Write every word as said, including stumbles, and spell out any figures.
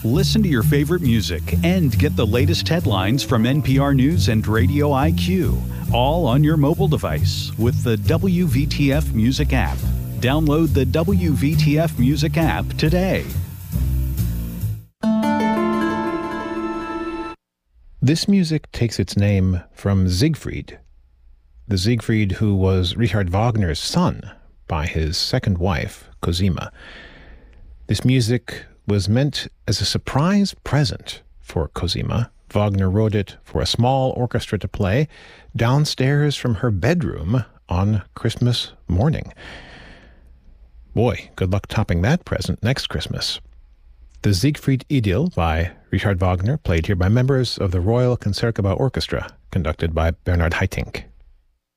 Listen to your favorite music and get the latest headlines from N P R News and Radio I Q, all on your mobile device with the W V T F Music app. Download the W V T F Music app today. This music takes its name from Siegfried, the Siegfried who was Richard Wagner's son by his second wife, Cosima. This music was meant as a surprise present for Cosima. Wagner wrote it for a small orchestra to play downstairs from her bedroom on Christmas morning. Boy, good luck topping that present next Christmas. The Siegfried Idyll by Richard Wagner, played here by members of the Royal Concertgebouw Orchestra, conducted by Bernard Haitink.